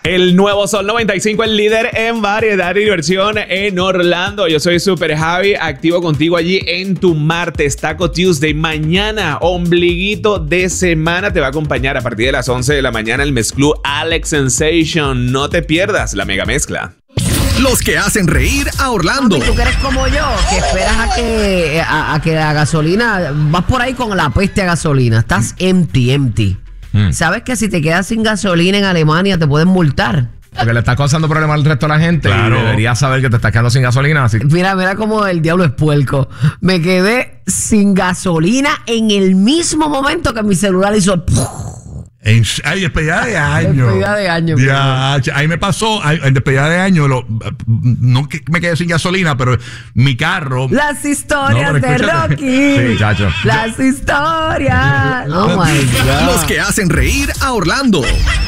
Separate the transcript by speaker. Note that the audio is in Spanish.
Speaker 1: El nuevo Sol 95, el líder en variedad y diversión en Orlando. Yo soy Super Javi, activo contigo allí en tu martes Taco Tuesday. Mañana, ombliguito de semana, te va a acompañar a partir de las 11 de la mañana el mezclú Alex Sensation. No te pierdas la mega mezcla.
Speaker 2: Los que hacen reír a Orlando.
Speaker 3: Tú que eres como yo, que esperas a que la gasolina, vas por ahí con la peste a gasolina, estás empty. ¿Sabes que si te quedas sin gasolina en Alemania te pueden multar?
Speaker 4: Porque le estás causando problemas al resto de la gente. Claro. Y deberías saber que te estás quedando sin gasolina. Así.
Speaker 3: Mira cómo el diablo es puerco. Me quedé sin gasolina en el mismo momento que mi celular hizo...
Speaker 5: Ay, despedida de año.
Speaker 3: Despedida de año.
Speaker 5: Ya, ahí me pasó, en despedida de año, no que me quedé sin gasolina, pero mi carro.
Speaker 3: Las historias de Rocky.
Speaker 4: Sí, chacho.
Speaker 3: Las historias. Oh my God.
Speaker 2: Los que hacen reír a Orlando.